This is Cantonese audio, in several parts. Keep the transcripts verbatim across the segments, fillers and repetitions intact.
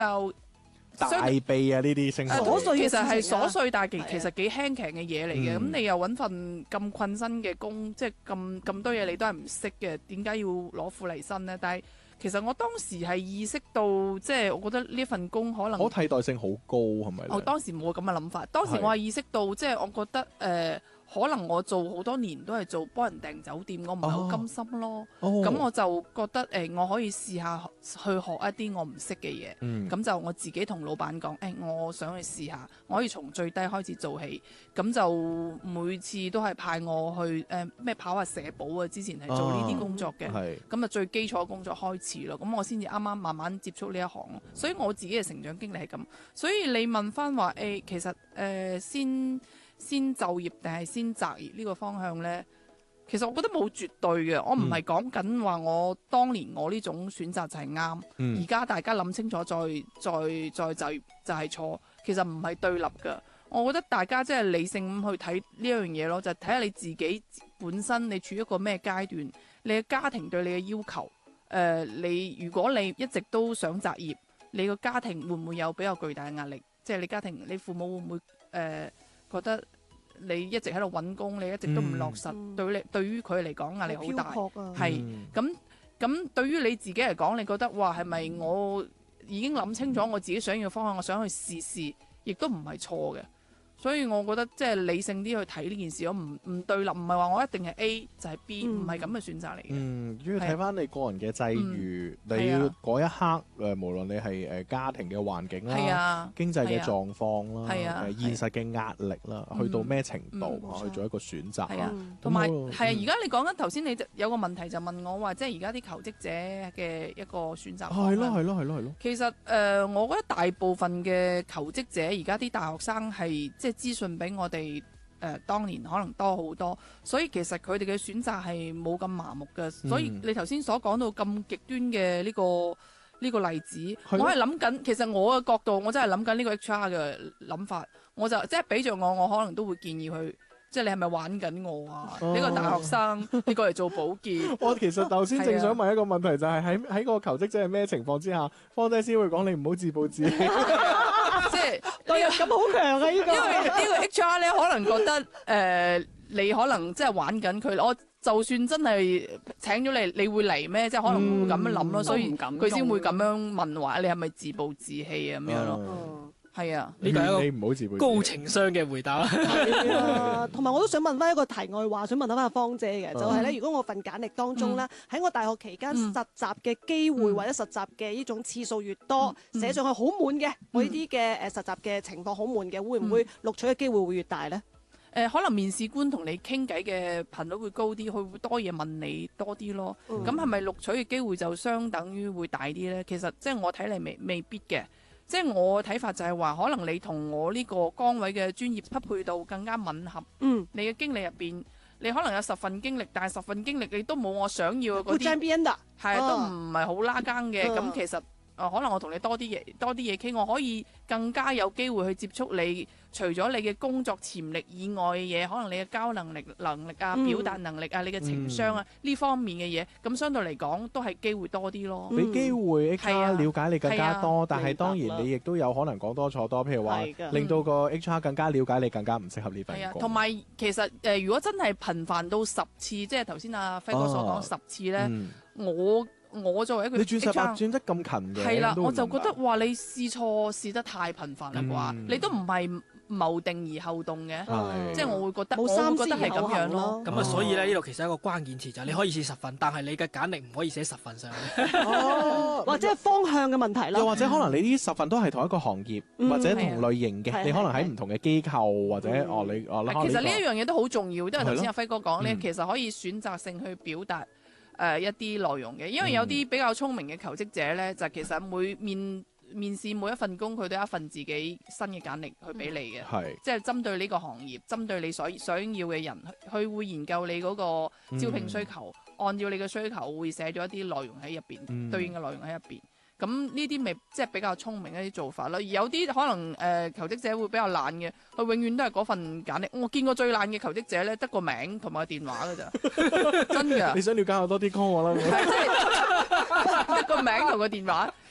較大秘啊呢啲星座， 其實係瑣碎，但係其其實幾輕騎嘅嘢嚟嘅。咁、嗯、你又揾份咁困身嘅工，即係咁咁多嘢你都係唔識嘅，點解要攞苦嚟辛呢？但係其實我當時係意識到，即係我覺得呢份工可能可替代性好高，係咪？ 我當時冇咁嘅諗法，當時我係意識到，即係我覺得誒。呃可能我做好多年都係做幫人訂酒店，我唔係好甘心咯。咁、哦、我就覺得誒、呃，我可以試下去學一啲我唔識嘅嘢。咁、嗯、就我自己同老闆講，誒、欸，我想去試下，我可以從最低開始做起。咁就每次都係派我去誒咩、呃、跑下社保啊，之前係做呢啲工作嘅。咁啊最基礎嘅工作開始咯。咁我先至啱啱慢慢接觸呢一行。所以我自己嘅成長經歷係咁。所以你問翻話誒，其實誒、呃、先。先就業定係先擇業呢個方向呢？其實我覺得冇絕對嘅，我唔係講緊話我當年我呢種選擇就係啱，而家、嗯、大家諗清楚再再再就業就係錯，其實唔係對立㗎。我覺得大家即係理性咁去睇呢樣嘢咯，就睇下你自己本身你處於一個咩階段，你嘅家庭對你嘅要求，誒、呃，你如果你一直都想擇業，你個家庭會唔會有比較巨大嘅壓力？即係你家庭，你父母會唔會誒？呃覺得你一直喺度揾工，你一直都唔落實，嗯、對你對於佢嚟講壓力好大，係咁咁。對於你自己嚟講，你覺得哇係咪我已經諗清楚我自己想要嘅方向，我想去試試，亦都唔係錯嘅。所以我覺得即係理性啲去睇呢件事，我唔唔對立，唔係話我一定係 A 就係 B，唔係咁嘅選擇嚟嘅。嗯， 主要睇翻你個人嘅際遇，嗯、你嗰一刻誒，啊、無論你係誒家庭嘅環境啦，啊、經濟嘅狀況啦，誒、啊、現實嘅壓力啦，啊、去到咩程度、嗯、去做一個選擇。係啊， 同埋係啊，而家、嗯、你講緊頭先，你有個問題就問我話，即係而家啲求職者嘅一個選擇。 係咯係咯係咯係咯。 其實誒、呃，我覺得大部分嘅求職者，而家啲大學生係即係資訊比我哋誒、呃、當年可能多好多，所以其實佢哋嘅選擇係冇咁麻木嘅。嗯、所以你頭先所講到咁極端嘅呢、呢個呢、呢個例子，的我係諗緊，其實我嘅角度，我真係諗緊呢個 H R 嘅諗法，我就即係俾著我，我可能都會建議佢。即係你係咪玩緊我啊？呢、哦、個大學生，你過嚟做保潔。 我其實頭先正想問一個問題，就係喺喺個求職者係咩情況之下，方姐先會講你唔好自暴自棄。 即係對咁好強啊！呢、呢個因為呢個 H R 咧，可能覺得誒、呃，你可能即係玩緊佢。我就算真係請咗你，你會嚟咩？即係可能會咁樣諗咯，嗯、所以佢先會咁樣問話，你係咪自暴自棄啊？咁樣咯。嗯係啊， 呢個係一個高情商嘅回答。 同埋我都想問翻一個題外話，想問翻阿芳姐嘅，就係咧，如果我份簡歷當中咧，喺我大學期間實習嘅機會或者實習嘅呢種次數越多，寫上去好滿嘅，我呢啲嘅誒實習嘅情況好滿嘅，會唔會錄取嘅機會會越大咧？ 誒，可能面試官同你傾偈嘅頻率會高啲，佢會多嘢問你多啲咯。咁係咪錄取嘅機會就相等於會大啲咧？其實即係我睇嚟未未必嘅。即係我嘅睇法就係話，可能你同我呢個崗位嘅專業匹配度更加吻合。嗯，你嘅經歷入邊，你可能有十份經歷，但係十份經歷你都冇我想要嘅嗰啲，係啊，都唔係好拉更嘅。咁、嗯、其實啊、呃，可能我同你多啲嘢，多啲嘢傾，我可以更加有機會去接觸你。除咗你嘅工作潛力以外嘅嘢，可能你嘅交能力能力啊、嗯、表達能力啊、你嘅情商啊呢、嗯、方面嘅嘢，咁相對嚟講都係機會多啲咯。 俾、嗯、機會 H R 了解你更加多， 啊、 但係當然你亦都有可能講多錯多，譬如話令到個 H R 更加了解你，更加唔適合呢份工。同埋、啊、其實誒、呃，如果真係頻繁到十次，即係頭先阿輝哥所講十次咧，嗯、我。我作為一個 H R，你轉十八轉得咁勤嘅， 係啦，我就覺得話你試錯試得太頻繁啦啩，嗯、你都唔係謀定而後動嘅，嗯、即係我會覺得，我會覺得係咁樣咯。 咁啊，所以咧呢度其實一個關鍵詞就係你可以試十份，但係你嘅簡歷唔可以寫十份上去， 哦、或者係方向嘅問題啦。 又或者可能你呢十份都係同一個行業，嗯、或者同類型嘅，嗯、你可能喺唔同嘅機構或者、嗯、哦你哦， 其實呢一樣嘢都好重要，因為頭先阿輝哥講咧，其實可以選擇性去表達。誒、呃、一啲內容嘅，因為有啲比較聰明嘅求職者呢，嗯、就其實每面面試每一份工，佢都有一份自己新嘅簡歷去俾你嘅，嗯、即係針對呢個行業，針對你所想要嘅人，佢會研究你嗰個招聘需求，嗯、按照你嘅需求會寫咗一啲內容喺入邊，嗯、對應嘅內容喺入邊。咁呢啲咪即係比較聰明一啲做法咯，而有啲可能誒、呃、求職者會比較懶嘅，佢永遠都係嗰份簡歷。我見過最懶嘅求職者咧，得個名同埋個電話㗎咋，真㗎。 你想了解我多啲 call 我啦， 係即係得個名同個電話。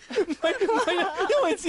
唔係唔係啊，因為之